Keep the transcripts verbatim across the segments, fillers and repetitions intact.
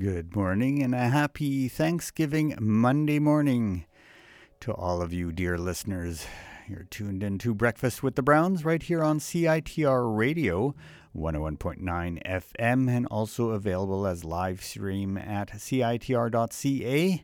Good morning and a happy Thanksgiving Monday morning to all of you, dear listeners. You're tuned in to Breakfast with the Browns right here on C I T R Radio, one oh one point nine F M, and also available as live stream at C I T R dot C A.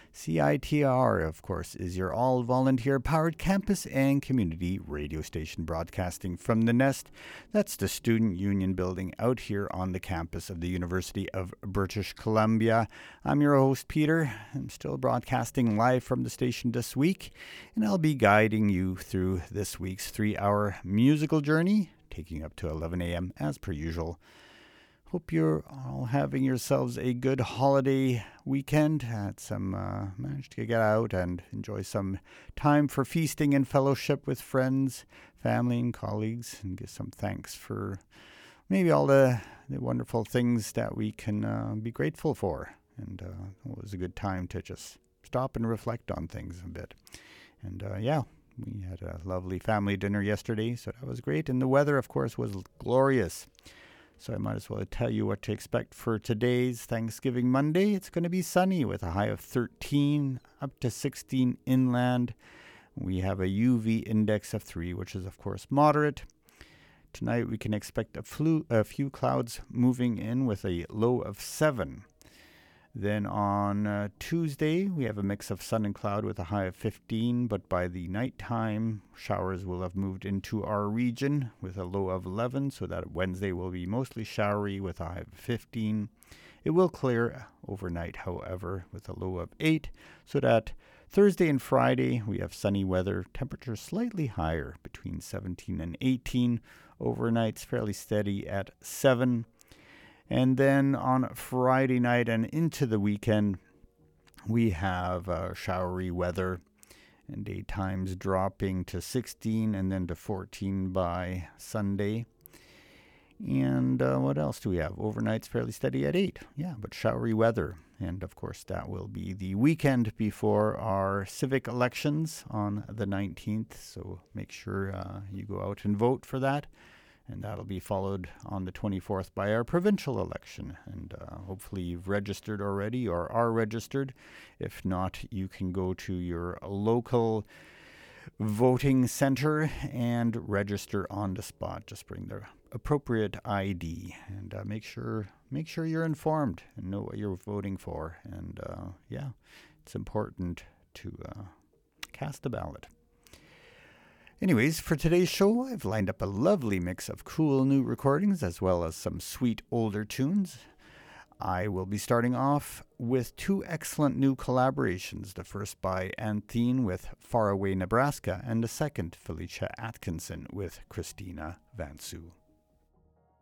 C I T R, of course, is your all-volunteer-powered campus and community radio station broadcasting from the Nest. That's the Student Union building out here on the campus of the University of British Columbia. I'm your host, Peter. I'm still broadcasting live from the station this week, and I'll be guiding you through this week's three-hour musical journey, taking up to eleven a.m. as per usual. Hope you're all having yourselves a good holiday weekend. Had some uh, managed to get out and enjoy some time for feasting and fellowship with friends, family, and colleagues, and give some thanks for maybe all the, the wonderful things that we can uh, be grateful for. And uh, it was a good time to just stop and reflect on things a bit. And uh, yeah, we had a lovely family dinner yesterday, so that was great. And the weather, of course, was glorious. So I might as well tell you what to expect for today's Thanksgiving Monday. It's going to be sunny with a high of thirteen, up to sixteen inland. We have a U V index of three, which is, of course, moderate. Tonight we can expect a, flu- a few clouds moving in with a low of seven. Then on uh, Tuesday, we have a mix of sun and cloud with a high of fifteen, but by the nighttime, showers will have moved into our region with a low of eleven, so that Wednesday will be mostly showery with a high of fifteen. It will clear overnight, however, with a low of eight, so that Thursday and Friday, we have sunny weather, temperatures slightly higher, between seventeen and eighteen. Overnights fairly steady at seven. And then on Friday night and into the weekend, we have uh, showery weather and daytimes dropping to sixteen and then to fourteen by Sunday. And uh, what else do we have? Overnights fairly steady at eight. Yeah, but showery weather. And of course, that will be the weekend before our civic elections on the nineteenth. So make sure uh, you go out and vote for that. And that'll be followed on the twenty-fourth by our provincial election. And uh, hopefully you've registered already or are registered. If not, you can go to your local voting center and register on the spot. Just bring the appropriate I D and uh, make sure make sure you're informed and know what you're voting for. And uh, yeah, it's important to uh, cast a ballot. Anyways, for today's show, I've lined up a lovely mix of cool new recordings as well as some sweet older tunes. I will be starting off with two excellent new collaborations. The first by Anthene with Faraway Nebraska, and the second, Felicia Atkinson with Christina Vansu.